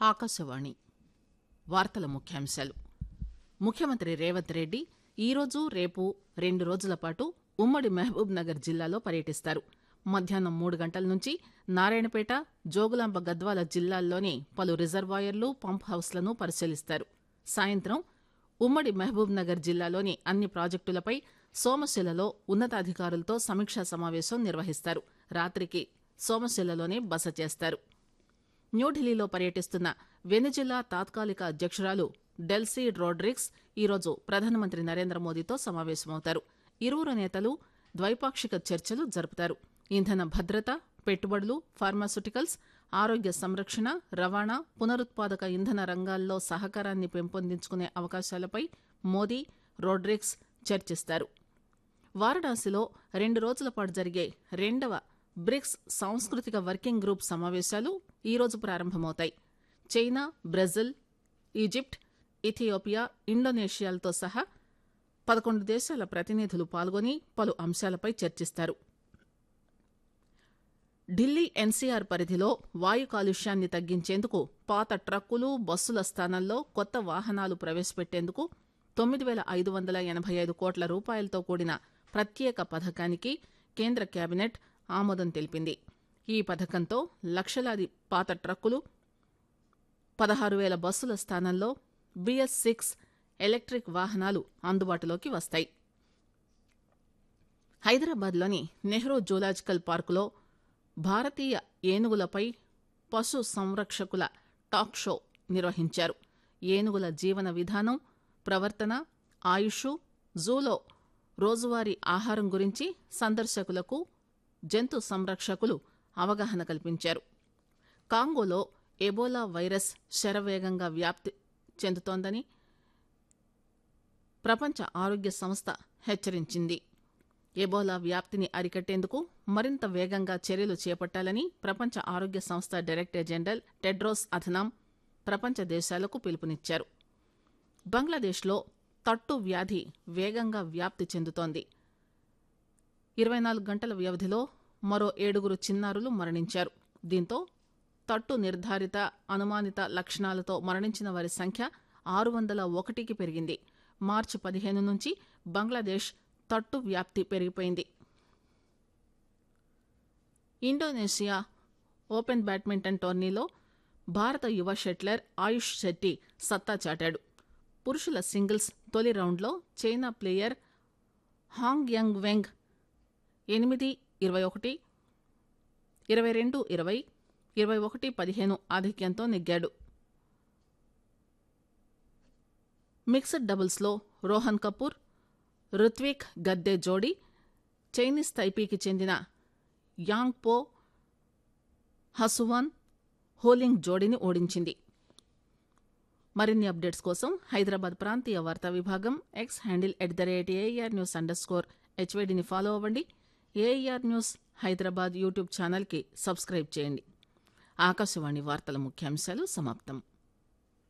ఆకాశవాణి వార్తల ముఖ్యాంశాలు. ముఖ్యమంత్రి రేవంత్ రెడ్డి ఈరోజు రేపు 2 రోజుల పాటు ఉమ్మడి మహబూబ్ నగర్ జిల్లాలో పర్యటిస్తారు. మధ్యాహ్నం 3 గంటల నుంచి నారాయణపేట, జోగులాంబ గద్వాల జిల్లాల్లోని పలు రిజర్వాయర్లు, పంప్ హౌస్లను పరిశీలిస్తారు. సాయంత్రం ఉమ్మడి మహబూబ్ నగర్ జిల్లాలోని అన్ని ప్రాజెక్టులపై సోమశిలలో ఉన్నతాధికారులతో సమీక్షా సమావేశం నిర్వహిస్తారు. రాత్రికి సోమశిలలోనే బస చేస్తారు. న్యూఢిల్లీలో పర్యటిస్తున్న వెనిజులా తాత్కాలిక అధ్యక్షురాలు డెల్సీ రోడ్రిగ్స్ ఈరోజు ప్రధానమంత్రి నరేంద్ర మోదీతో సమావేశమవుతారు. ఇరువురు నేతలు ద్వైపాక్షిక చర్చలు జరుపుతారు. ఇంధన భద్రత, పెట్టుబడులు, ఫార్మాస్యూటికల్స్, ఆరోగ్య సంరక్షణ, రవాణా, పునరుత్పాదక ఇంధన రంగాల్లో సహకారాన్ని పెంపొందించుకునే అవకాశాలపై మోదీ, రోడ్రిగ్స్ చర్చిస్తారు. వారణాసిలో 2 రోజుల పాటు జరిగే 2వ బ్రిక్స్ సాంస్కృతిక వర్కింగ్ గ్రూప్ సమావేశాలు ఈరోజు ప్రారంభమవుతాయి. చైనా, బ్రెజిల్, ఈజిప్ట్, ఇథియోపియా, ఇండోనేషియాలతో సహా 11 దేశాల ప్రతినిధులు పాల్గొని పలు అంశాలపై చర్చిస్తారు. ఢిల్లీ ఎన్సీఆర్ పరిధిలో వాయు కాలుష్యాన్ని తగ్గించేందుకు పాత ట్రక్కులు, బస్సుల స్థానంలో కొత్త వాహనాలు ప్రవేశపెట్టేందుకు 9,585 కోట్ల రూపాయలతో కూడిన ప్రత్యేక పథకానికి కేంద్ర కేబినెట్ ఆమోదం తెలిపింది. ఈ పథకంతో లక్షలాది పాత ట్రక్కులు, 16,000 బస్సుల స్థానంలో BS6 ఎలక్ట్రిక్ వాహనాలు అందుబాటులోకి వస్తాయి. హైదరాబాద్లోని నెహ్రూ జూలాజికల్ పార్కులో భారతీయ ఏనుగులపై పశు సంరక్షకుల టాక్ షో నిర్వహించారు. ఏనుగుల జీవన విధానం, ప్రవర్తన, ఆయుష్, జూలో రోజువారీ ఆహారం గురించి సందర్శకులకు జంతు సంరక్షకులు అవగాహన కల్పించారు. కాంగోలో ఎబోలా వైరస్ శరవేగంగా వ్యాప్తి చెందుతోందని ప్రపంచ ఆరోగ్య సంస్థ హెచ్చరించింది. ఎబోలా వ్యాప్తిని అరికట్టేందుకు మరింత వేగంగా చర్యలు చేపట్టాలని ప్రపంచ ఆరోగ్య సంస్థ డైరెక్టర్ జనరల్ టెడ్రోస్ అధనాం ప్రపంచ దేశాలకు పిలుపునిచ్చారు. బంగ్లాదేశ్లో తట్టు వ్యాధి వేగంగా వ్యాప్తి చెందుతోంది. 24 గంటల వ్యవధిలో మరో 7 చిన్నారులు మరణించారు. దీంతో తట్టు నిర్ధారిత, అనుమానిత లక్షణాలతో మరణించిన వారి సంఖ్య 601కి పెరిగింది. మార్చి 15 నుంచి బంగ్లాదేశ్ తట్టు వ్యాప్తి పెరిగిపోయింది. ఇండోనేషియా ఓపెన్ బ్యాడ్మింటన్ టోర్నీలో భారత యువ షట్లర్ ఆయుష్ శెట్టి సత్తా చాటాడు. పురుషుల సింగిల్స్ తొలి రౌండ్లో China player Hong young వెంగ్ 8-21, 22-20, 21-15 ఆధిక్యంతో నెగ్గాడు. Mixed డబుల్స్లో Rohan Kapoor, Ruthvik Gadde జోడీ చైనీస్ తైపీకి చెందిన యాంగ్ పో, హసువాన్ హోలింగ్ జోడీని ఓడించింది. మరిన్ని అప్డేట్స్ కోసం హైదరాబాద్ ప్రాంతీయ వార్తా విభాగం ఎక్స్ హ్యాండిల్ @AIR_HYDని ఫాలో అవ్వండి. AIR న్యూస్ హైదరాబాద్ యూట్యూబ్ ఛానల్కి సబ్స్క్రైబ్ చేయండి. ఆకాశవాణి వార్తల ముఖ్యాంశాలు సమాప్తం.